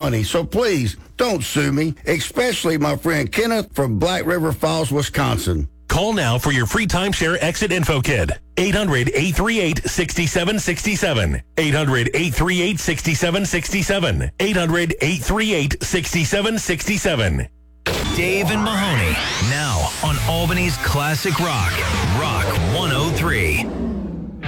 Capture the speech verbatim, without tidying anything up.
money. So please, don't sue me, especially my friend Kenneth from Black River Falls, Wisconsin. Call now for your free timeshare exit info kit. eight hundred, eight three eight, six seven six seven. eight hundred, eight three eight, six seven six seven. eight hundred, eight three eight, six seven six seven. Dave and Mahoney, now on Albany's Classic Rock, Rock one oh three.